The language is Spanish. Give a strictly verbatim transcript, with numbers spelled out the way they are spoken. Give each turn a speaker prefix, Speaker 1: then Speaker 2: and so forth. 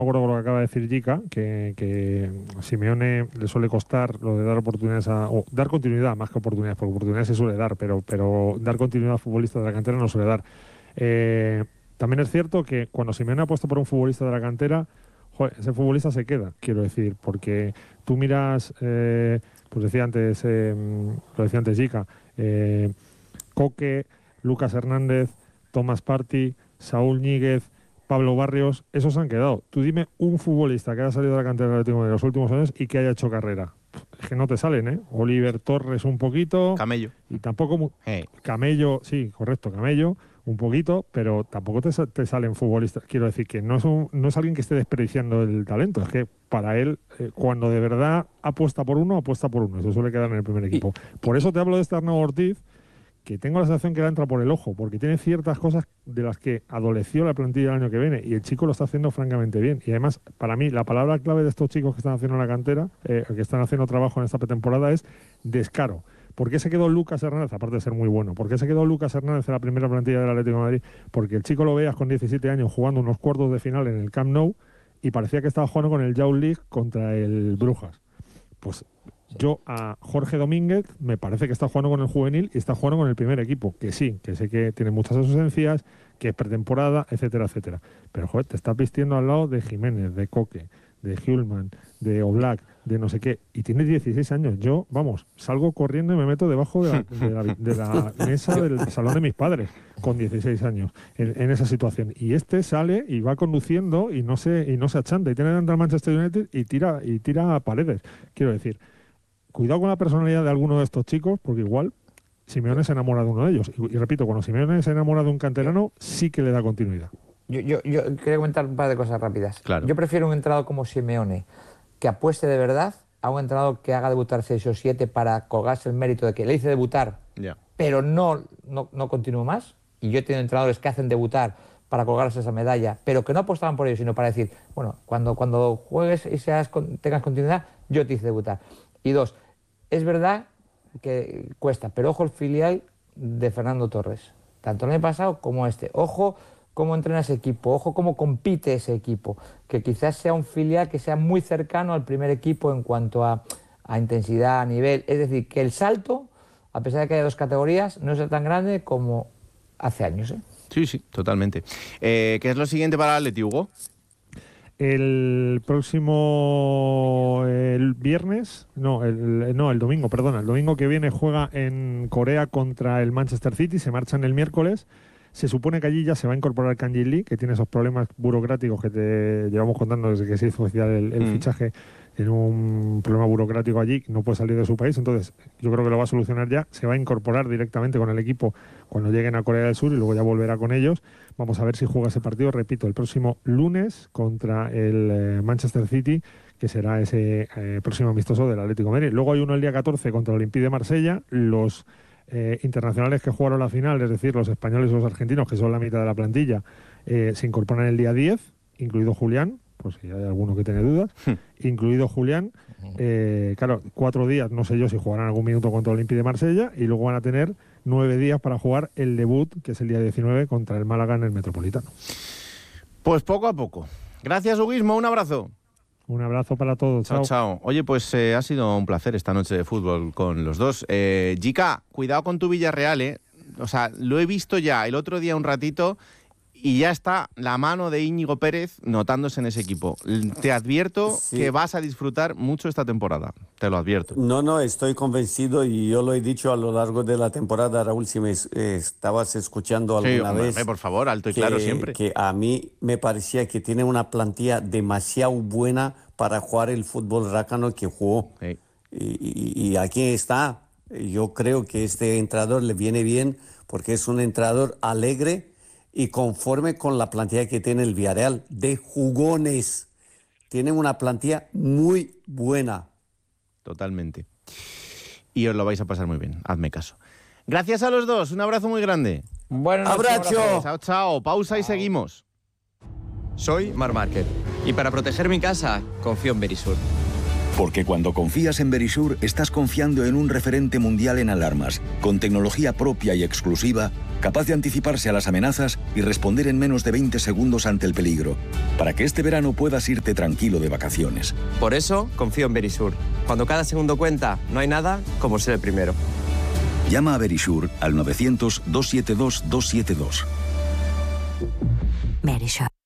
Speaker 1: acuerdo con lo que acaba de decir Jica, que, que a Simeone le suele costar lo de dar oportunidades a, o dar continuidad más que oportunidades, porque oportunidades se suele dar, pero, pero dar continuidad a futbolistas de la cantera no suele dar. Eh, también es cierto que cuando Simeone apuesta por un futbolista de la cantera, joder, ese futbolista se queda, quiero decir, porque tú miras, eh, pues decía antes, eh, lo decía antes Jica, eh, Coque, Lucas Hernández, Tomás Partey, Saúl Ñíguez, Pablo Barrios, esos han quedado. Tú dime un futbolista que haya salido de la cantera del Atlético de los últimos años y que haya hecho carrera. Es que no te salen, ¿eh? Oliver Torres un poquito.
Speaker 2: Camello.
Speaker 1: Y tampoco... Mu-
Speaker 2: hey.
Speaker 1: Camello, sí, correcto, Camello, un poquito, pero tampoco te, te salen futbolistas. Quiero decir que no es, un, no es alguien que esté desperdiciando el talento. Es que para él, eh, cuando de verdad apuesta por uno, apuesta por uno. Eso suele quedar en el primer equipo. Por eso te hablo de este Arnau Ortiz, que tengo la sensación que le entra por el ojo, porque tiene ciertas cosas de las que adoleció la plantilla el año que viene, y el chico lo está haciendo francamente bien. Y además, para mí, la palabra clave de estos chicos que están haciendo la cantera, eh, que están haciendo trabajo en esta pretemporada, es descaro. ¿Por qué se quedó Lucas Hernández? Aparte de ser muy bueno, ¿por qué se quedó Lucas Hernández en la primera plantilla del Atlético de Madrid? Porque el chico lo veas con diecisiete años jugando unos cuartos de final en el Camp Nou y parecía que estaba jugando con el Youth League contra el Brujas. Pues yo a Jorge Domínguez me parece que está jugando con el juvenil y está jugando con el primer equipo, que sí, que sé que tiene muchas ausencias, que es pretemporada, etcétera, etcétera. Pero, joder, te estás vistiendo al lado de Jiménez, de Coque, de Hjulman, de Oblak, de no sé qué, y tiene dieciséis años. Yo, vamos, salgo corriendo y me meto debajo de la, de la, de la mesa del salón de mis padres, con dieciséis años, en, en esa situación. Y este sale y va conduciendo y no se, y no se achanta, y tiene delante al Manchester United y tira, y tira a paredes. Quiero decir, cuidado con la personalidad de alguno de estos chicos, porque igual Simeone se enamora de uno de ellos. Y, y repito, cuando Simeone se enamora de un canterano, sí que le da continuidad.
Speaker 3: Yo, yo, yo quería comentar un par de cosas rápidas.
Speaker 2: Claro.
Speaker 3: Yo prefiero un entrenador como Simeone, que apueste de verdad, a un entrenador que haga debutar seis o siete para colgarse el mérito de que le hice debutar,
Speaker 2: yeah.
Speaker 3: pero no, no, no continúo más. Y yo he tenido entrenadores que hacen debutar para colgarse esa medalla, pero que no apostaban por ello, sino para decir, bueno, cuando, cuando juegues y seas, tengas continuidad, yo te hice debutar. Y dos, es verdad que cuesta, pero ojo el filial de Fernando Torres, tanto el año pasado como este. Ojo cómo entrena ese equipo, ojo cómo compite ese equipo, que quizás sea un filial que sea muy cercano al primer equipo en cuanto a, a intensidad, a nivel. Es decir, que el salto, a pesar de que haya dos categorías, no es tan grande como hace años, ¿eh?
Speaker 2: Sí, sí, totalmente. Eh, ¿Qué es lo siguiente para el Atleti, Hugo?
Speaker 1: El próximo el viernes, no el, no, el domingo, perdona, el domingo que viene juega en Corea contra el Manchester City, se marchan el miércoles. Se supone que allí ya se va a incorporar Kang-in Lee, que tiene esos problemas burocráticos que te llevamos contando desde que se hizo oficial el, el mm. fichaje. Tiene un problema burocrático allí, no puede salir de su país, entonces yo creo que lo va a solucionar ya. Se va a incorporar directamente con el equipo cuando lleguen a Corea del Sur y luego ya volverá con ellos. Vamos a ver si juega ese partido, repito, el próximo lunes contra el eh, Manchester City, que será ese eh, próximo amistoso del Atlético de Madrid. Luego hay uno el día catorce contra el Olympique de Marsella. Los eh, internacionales que jugaron la final, es decir, los españoles y los argentinos, que son la mitad de la plantilla, eh, se incorporan el día diez, incluido Julián, pues si hay alguno que tiene dudas, hmm. incluido Julián. Eh, claro, cuatro días, no sé yo si jugarán algún minuto contra el Olympique de Marsella, y luego van a tener nueve días para jugar el debut, que es el día diecinueve, contra el Málaga en el Metropolitano.
Speaker 2: Pues poco a poco. Gracias, Huguismo, un abrazo.
Speaker 1: Un abrazo para todos.
Speaker 2: Chao, chao. chao. Oye, pues eh, ha sido un placer esta noche de fútbol con los dos. Eh, Jica, cuidado con tu Villarreal, ¿eh? O sea, lo he visto ya el otro día un ratito y ya está la mano de Íñigo Pérez notándose en ese equipo. Te advierto sí. que vas a disfrutar mucho esta temporada, te lo advierto.
Speaker 4: No, no, estoy convencido y yo lo he dicho a lo largo de la temporada, Raúl, si me eh, estabas escuchando alguna
Speaker 2: sí, hombre,
Speaker 4: vez.
Speaker 2: por favor, alto y
Speaker 4: que,
Speaker 2: claro siempre.
Speaker 4: Que a mí me parecía que tiene una plantilla demasiado buena para jugar el fútbol rácano que jugó.
Speaker 2: Sí.
Speaker 4: Y, y, y aquí está. Yo creo que este entrenador le viene bien porque es un entrenador alegre y conforme con la plantilla que tiene el Villarreal, de jugones. Tienen una plantilla muy buena.
Speaker 2: Totalmente. Y os lo vais a pasar muy bien, hazme caso. Gracias a los dos, un abrazo muy grande.
Speaker 3: Buenas
Speaker 4: noches.
Speaker 3: Abrazo.
Speaker 2: Chao, chao. Pausa y seguimos.
Speaker 5: Soy Marc Márquez y para proteger mi casa confío en Verisur.
Speaker 6: Porque cuando confías en Verisur estás confiando en un referente mundial en alarmas, con tecnología propia y exclusiva capaz de anticiparse a las amenazas y responder en menos de veinte segundos ante el peligro, para que este verano puedas irte tranquilo de vacaciones.
Speaker 5: Por eso confío en Verisure. Cuando cada segundo cuenta, no hay nada como ser el primero.
Speaker 6: Llama a Verisure al novecientos, doscientos setenta y dos, doscientos setenta y dos.
Speaker 7: Verisure.